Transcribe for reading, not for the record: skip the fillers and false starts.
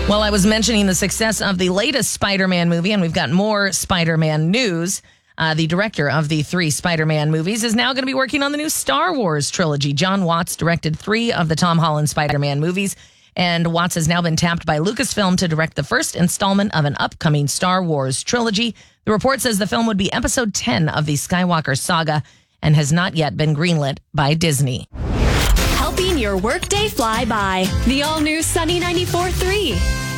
Well, I was mentioning the success of the latest Spider-Man movie, and we've got more Spider-Man news. The director of the 3 Spider-Man movies is now going to be working on the new Star Wars trilogy. John Watts directed 3 of the Tom Holland Spider-Man movies, and Watts has now been tapped by Lucasfilm to direct the first installment of an upcoming Star Wars trilogy. The report says the film would be episode 10 of the Skywalker saga and has not yet been greenlit by Disney. Helping your workday fly by. The all-new Sunny 94.3.